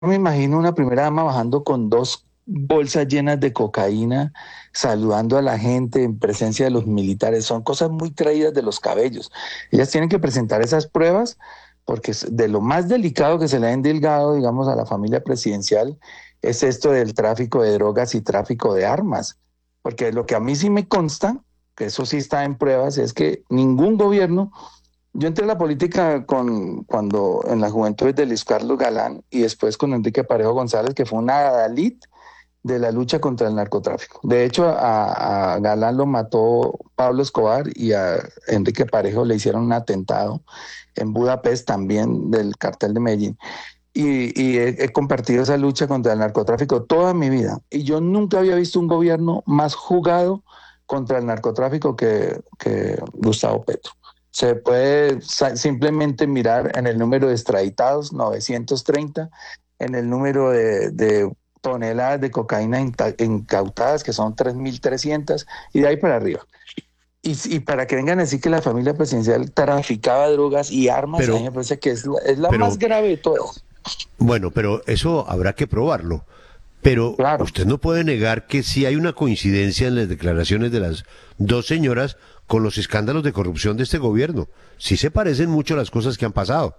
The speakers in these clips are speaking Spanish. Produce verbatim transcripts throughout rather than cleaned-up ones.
me imagino una primera dama bajando con dos bolsas llenas de cocaína, saludando a la gente en presencia de los militares. Son cosas muy traídas de los cabellos. Ellas tienen que presentar esas pruebas porque es de lo más delicado que se le ha endilgado, digamos, a la familia presidencial es esto del tráfico de drogas y tráfico de armas. Porque lo que a mí sí me consta, que eso sí está en pruebas, es que ningún gobierno. Yo entré a la política con, cuando en la juventud de Luis Carlos Galán y después con Enrique Parejo González, que fue una adalid de la lucha contra el narcotráfico. De hecho, a, a Galán lo mató Pablo Escobar y a Enrique Parejo le hicieron un atentado en Budapest también del cartel de Medellín. Y, y he, he compartido esa lucha contra el narcotráfico toda mi vida. Y yo nunca había visto un gobierno más jugado contra el narcotráfico que, que Gustavo Petro. Se puede simplemente mirar en el número de extraditados, novecientos treinta, en el número de, de toneladas de cocaína incautadas, que son tres mil trescientas, y de ahí para arriba. Y, y, para que vengan a decir que la familia presidencial traficaba drogas y armas, a mí Pero, me parece que es la, es la más pero, grave de todas. bueno, pero eso habrá que probarlo. Pero Claro. usted no puede negar que sí hay una coincidencia en las declaraciones de las dos señoras con los escándalos de corrupción de este gobierno. Sí se parecen mucho las cosas que han pasado.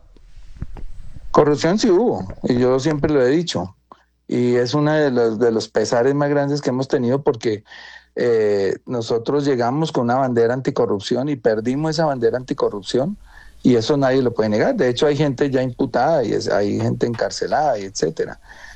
Corrupción sí hubo, y yo siempre lo he dicho. Y es uno de los, de los pesares más grandes que hemos tenido porque eh, nosotros llegamos con una bandera anticorrupción y perdimos esa bandera anticorrupción y eso nadie lo puede negar. De hecho, hay gente ya imputada y es, hay gente encarcelada y etcétera.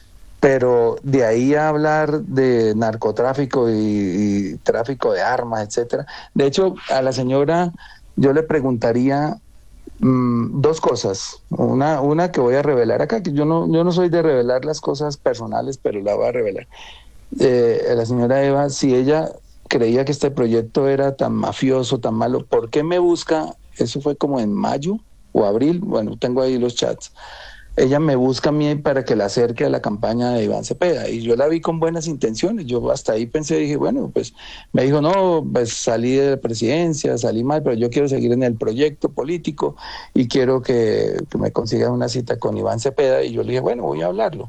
Pero de ahí a hablar de narcotráfico y, y tráfico de armas, etcétera. De hecho, a la señora yo le preguntaría Mm, dos cosas. Una, una que voy a revelar acá, que yo no, yo no soy de revelar las cosas personales, pero la voy a revelar. Eh, la señora Eva, si ella creía que este proyecto era tan mafioso, tan malo, ¿por qué me busca? Eso fue como en mayo o abril, bueno, tengo ahí los chats. Ella me busca a mí para que la acerque a la campaña de Iván Cepeda y yo la vi con buenas intenciones. Yo hasta ahí pensé, dije, bueno, pues me dijo, no, pues salí de la presidencia, salí mal, pero yo quiero seguir en el proyecto político y quiero que, que me consigan una cita con Iván Cepeda. Y yo le dije, bueno, voy a hablarlo.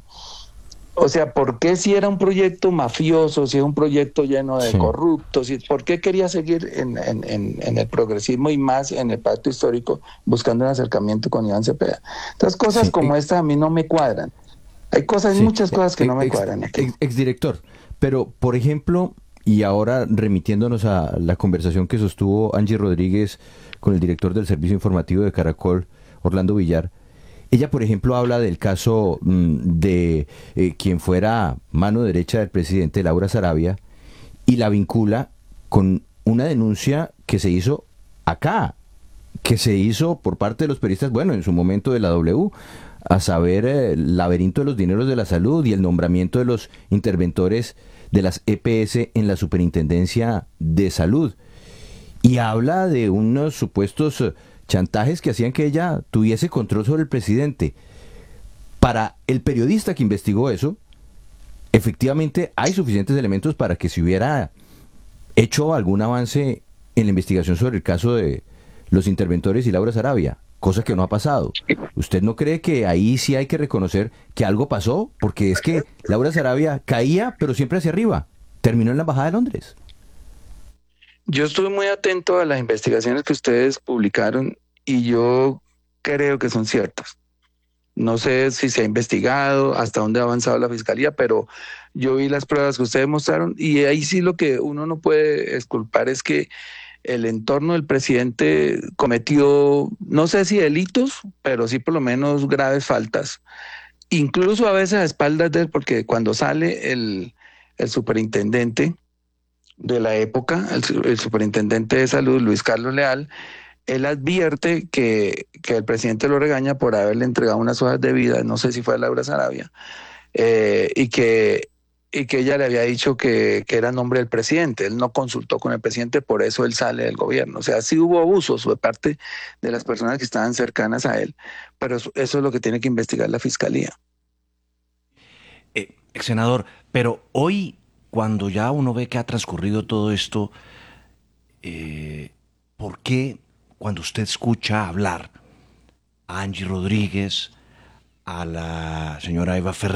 O sea, ¿por qué si era un proyecto mafioso, si era un proyecto lleno de Sí. corruptos, y por qué quería seguir en, en, en, en el progresismo y más en el pacto histórico buscando un acercamiento con Iván Cepeda? Entonces, cosas Sí, como eh, esta a mí no me cuadran. Hay cosas, hay sí, muchas eh, cosas que eh, no me ex, cuadran aquí. ex- exdirector. Pero, por ejemplo, y ahora remitiéndonos a la conversación que sostuvo Angie Rodríguez con el director del Servicio Informativo de Caracol, Orlando Villar, ella, por ejemplo, habla del caso mm, de eh, quien fuera mano derecha del presidente, Laura Sarabia, y la vincula con una denuncia que se hizo acá, que se hizo por parte de los periodistas, bueno, en su momento de la W, a saber, eh, el laberinto de los dineros de la salud y el nombramiento de los interventores de las E P S en la Superintendencia de Salud. Y habla de unos supuestos eh, chantajes que hacían que ella tuviese control sobre el presidente. Para el periodista que investigó eso, efectivamente hay suficientes elementos para que se hubiera hecho algún avance en la investigación sobre el caso de los interventores y Laura Sarabia, cosa que no ha pasado. ¿Usted no cree que ahí sí hay que reconocer que algo pasó? Porque es que Laura Sarabia caía, pero siempre hacia arriba. Terminó en la Embajada de Londres. Yo estuve muy atento a las investigaciones que ustedes publicaron y yo creo que son ciertas. No sé si se ha investigado, hasta dónde ha avanzado la fiscalía, pero yo vi las pruebas que ustedes mostraron y ahí sí lo que uno no puede exculpar es que el entorno del presidente cometió, no sé si delitos, pero sí por lo menos graves faltas, incluso a veces a espaldas de él, porque cuando sale el, el superintendente de la época, el, el superintendente de salud, Luis Carlos Leal, él advierte que, que el presidente lo regaña por haberle entregado unas hojas de vida, no sé si fue a Laura Sarabia, eh, y que y que ella le había dicho que, que era nombre del presidente. Él no consultó con el presidente, por eso él sale del gobierno. O sea, sí hubo abusos de parte de las personas que estaban cercanas a él, pero eso, eso es lo que tiene que investigar la fiscalía. Eh, ex senador, pero hoy, cuando ya uno ve que ha transcurrido todo esto, eh, ¿por qué cuando usted escucha hablar a Angie Rodríguez, a la señora Eva Ferrer.